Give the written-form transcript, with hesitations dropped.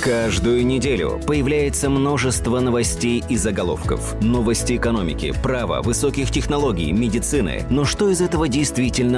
Каждую неделю появляется множество новостей и заголовков. Новости экономики, права, высоких технологий, медицины. Но что из этого действительно